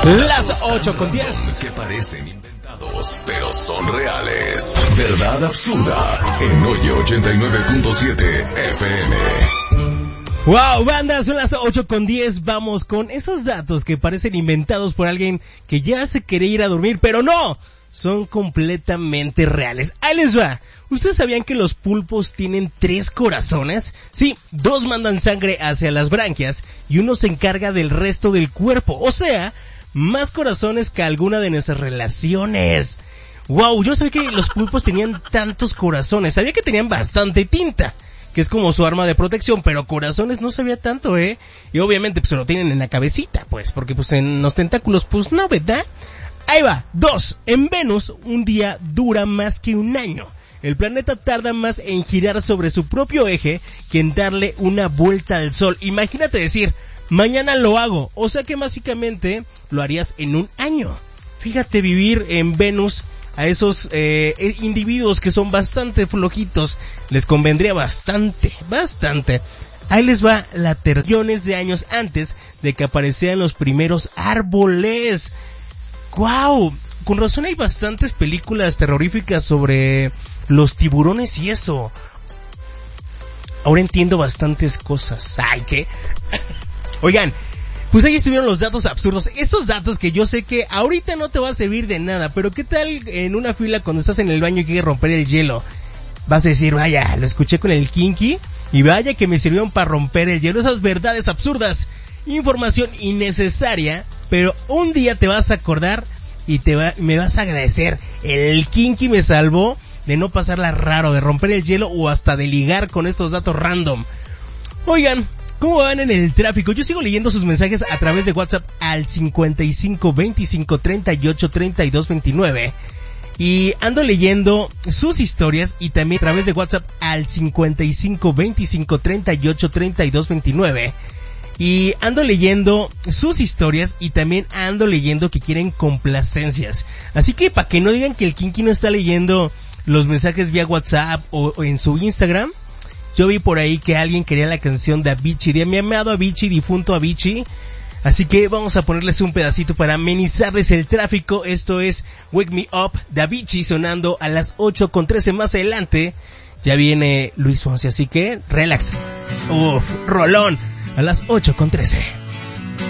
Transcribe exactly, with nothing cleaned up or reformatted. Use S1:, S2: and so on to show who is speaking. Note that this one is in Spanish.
S1: Las ocho con diez.
S2: Que parecen inventados, pero son reales. Verdad absurda en Oye ochenta y nueve punto siete F M.
S1: Wow, banda, son las ocho con diez. Vamos con esos datos que parecen inventados por alguien que ya se quiere ir a dormir, pero no, son completamente reales. Ahí les va. ¿Ustedes sabían que los pulpos tienen tres corazones? Sí, dos mandan sangre hacia las branquias y uno se encarga del resto del cuerpo. O sea, más corazones que alguna de nuestras relaciones. Wow, yo no sabía que los pulpos tenían tantos corazones. Sabía que tenían bastante tinta, que es como su arma de protección, pero corazones no sabía tanto, ¿eh? Y obviamente pues se lo tienen en la cabecita, pues, porque pues en los tentáculos pues no, ¿verdad? Ahí va. Dos, en Venus un día dura más que un año. El planeta tarda más en girar sobre su propio eje que en darle una vuelta al Sol. Imagínate decir, mañana lo hago, o sea que básicamente lo harías en un año. Fíjate vivir en Venus. A esos eh, individuos que son bastante flojitos les convendría bastante, bastante. Ahí les va la trillones de años antes de que aparecieran los primeros árboles. ¡Guau! Con razón hay bastantes películas terroríficas sobre los tiburones y eso. Ahora entiendo bastantes cosas. ¡Ay, qué! Oigan, pues ahí estuvieron los datos absurdos. Esos datos que yo sé que ahorita no te va a servir de nada, pero ¿qué tal en una fila cuando estás en el baño y quieres romper el hielo? Vas a decir, vaya, lo escuché con el Kinky y vaya que me sirvieron para romper el hielo. Esas verdades absurdas, información innecesaria, pero un día te vas a acordar y te va, me vas a agradecer. El Kinky me salvó de no pasarla raro, de romper el hielo o hasta de ligar con estos datos random. Oigan, ¿cómo van en el tráfico? Yo sigo leyendo sus mensajes a través de WhatsApp al cincuenta y cinco veinticinco treinta y ocho treinta y dos veintinueve. Y ando leyendo sus historias y también a través de WhatsApp al cincuenta y cinco veinticinco treinta y ocho treinta y dos veintinueve. Y ando leyendo sus historias y también ando leyendo que quieren complacencias. Así que para que no digan que el Kinky no está leyendo los mensajes vía WhatsApp o, o en su Instagram, yo vi por ahí que alguien quería la canción de Avicii, de mi amado Avicii, difunto Avicii. Así que vamos a ponerles un pedacito para amenizarles el tráfico. Esto es Wake Me Up de Avicii sonando a las ocho con trece. Más adelante ya viene Luis Fonsi, así que relax. Uf, rolón a las ocho con trece.